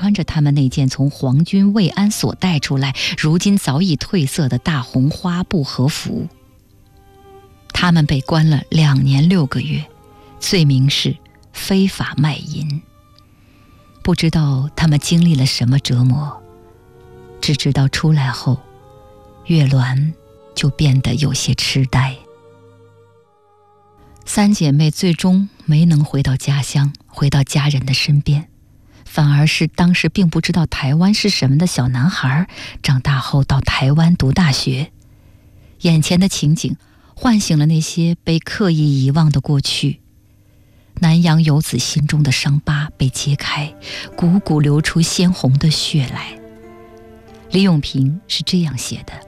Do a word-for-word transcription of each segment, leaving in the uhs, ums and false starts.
穿着他们那件从皇军慰安所带出来，如今早已褪色的大红花布和服。他们被关了两年六个月，罪名是非法卖淫。不知道他们经历了什么折磨，只知道出来后，月鸾就变得有些痴呆。三姐妹最终没能回到家乡，回到家人的身边，反而是当时并不知道台湾是什么的小男孩，长大后到台湾读大学。眼前的情景唤醒了那些被刻意遗忘的过去，南洋游子心中的伤疤被揭开，汩汩流出鲜红的血来。李永平是这样写的：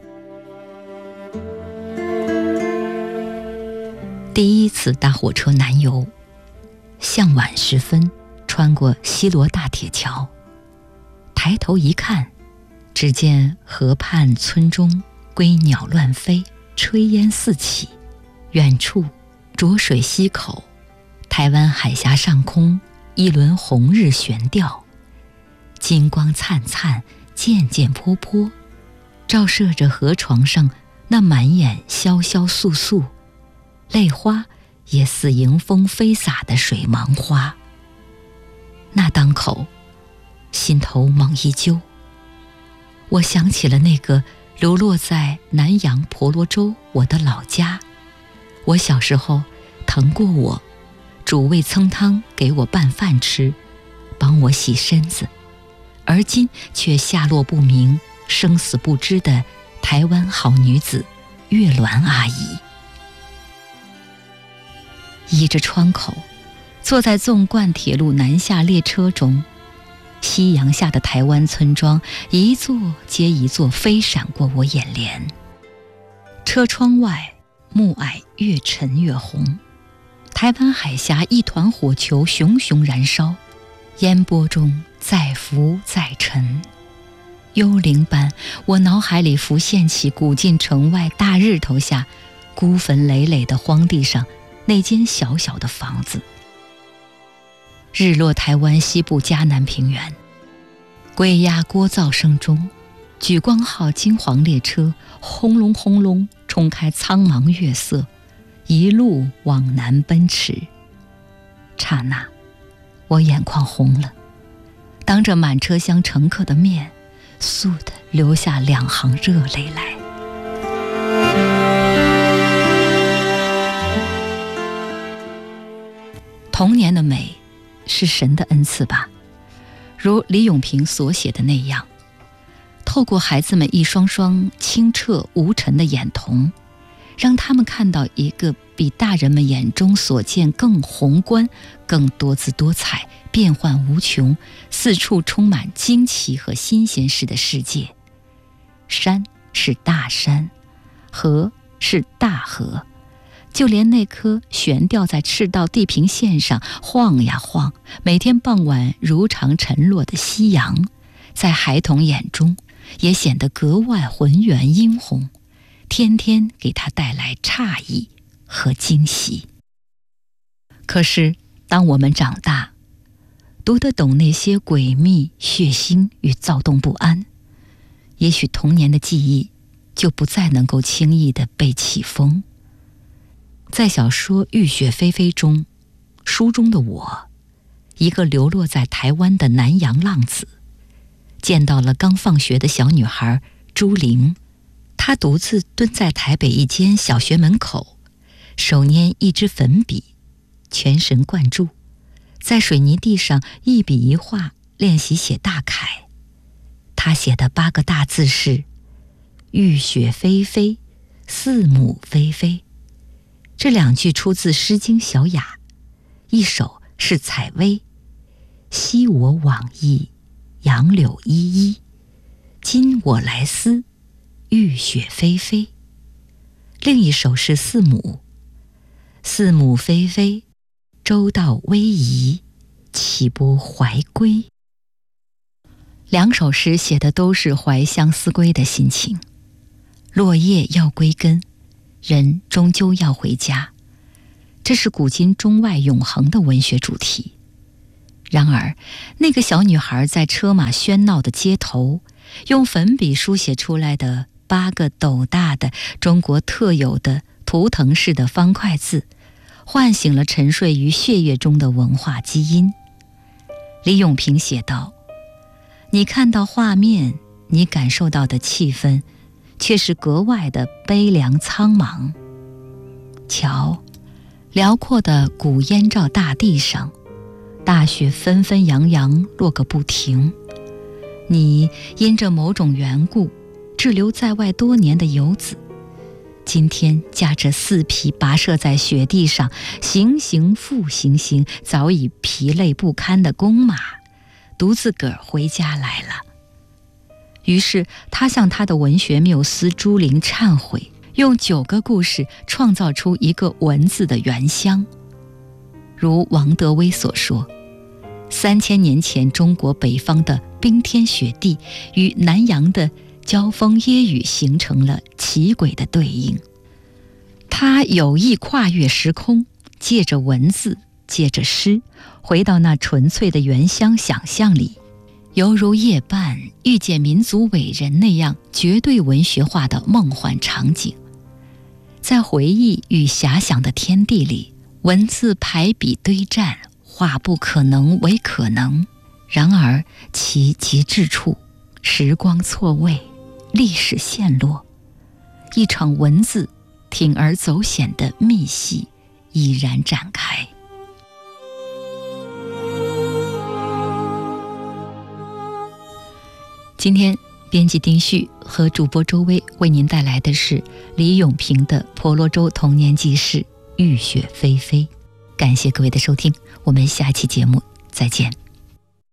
第一次搭火车南游，向晚时分，穿过西罗大铁桥，抬头一看，只见河畔村中归鸟乱飞，炊烟四起，远处浊水溪口，台湾海峡上空一轮红日悬吊，金光灿灿，渐渐泼泼，照射着河床上那满眼萧萧簌簌，泪花也似迎风飞洒的水芒花。那当口，心头猛一揪，我想起了那个流落在南洋婆罗洲我的老家。我小时候疼过我，煮味噌汤给我拌饭吃，帮我洗身子，而今却下落不明，生死不知的台湾好女子月鸾阿姨。倚着窗口，坐在纵贯铁路南下列车中，夕阳下的台湾村庄一座接一座飞闪过我眼帘。车窗外暮霭越沉越红，台湾海峡一团火球熊熊燃烧，烟波中再浮再沉。幽灵般，我脑海里浮现起古晋城外大日头下孤坟累累的荒地上那间小小的房子。日落台湾西部嘉南平原，龟鸭聒噪声中，莒光号金黄列车轰隆轰隆冲开苍茫月色，一路往南奔驰。刹那，我眼眶红了，当着满车厢乘客的面，嗖地流下两行热泪来。童年的美是神的恩赐吧，如李永平所写的那样，透过孩子们一双双清澈无尘的眼瞳，让他们看到一个比大人们眼中所见更宏观、更多姿多彩、变幻无穷、四处充满惊奇和新鲜事的世界。山是大山，河是大河，就连那颗悬吊在赤道地平线上晃呀晃，每天傍晚如常沉落的夕阳，在孩童眼中也显得格外浑圆殷红，天天给他带来诧异和惊喜。可是当我们长大，读得懂那些诡秘、血腥与躁动不安，也许童年的记忆就不再能够轻易地被启封。在小说《浴血霏霏》中，书中的我，一个流落在台湾的南洋浪子，见到了刚放学的小女孩朱玲。她独自蹲在台北一间小学门口，手拈一支粉笔，全神贯注，在水泥地上一笔一画练习写大楷。她写的八个大字是浴血霏霏，四目霏霏。这两句出自《诗经·小雅》，一首是采薇，昔我往矣，杨柳依依，今我来思，浴血霏霏。另一首是四母，四母霏霏，舟到逶迤，岂不怀归。两首诗写的都是怀乡思归的心情。落叶要归根，人终究要回家，这是古今中外永恒的文学主题。 然而，那个小女孩在车马喧闹的街头，用粉笔书写出来的八个斗大的中国特有的图腾式的方块字，唤醒了沉睡于血液中的文化基因。李永平写道：你看到画面，你感受到的气氛，却是格外的悲凉苍茫。瞧，辽阔的古燕赵大地上，大雪纷纷扬扬落个不停。你因着某种缘故滞留在外多年的游子，今天驾着四匹跋涉在雪地上行行复行行，早已疲累不堪的公马，独自个儿回家来了。于是他向他的文学缪斯朱玲忏悔，用九个故事创造出一个文字的原乡。如王德威所说，三千年前中国北方的冰天雪地与南洋的交风椰雨形成了奇诡的对应。他有意跨越时空，借着文字，借着诗，回到那纯粹的原乡想象里，犹如夜半遇见民族伟人那样绝对文学化的梦幻场景。在回忆与遐想的天地里，文字排比堆栈，化不可能为可能。然而其极致处，时光错位，历史陷落，一场文字铤而走险的密戏已然展开。今天编辑丁旭和主播周薇为您带来的是李永平的婆罗洲童年记事《浴雪霏霏》。感谢各位的收听，我们下期节目再见。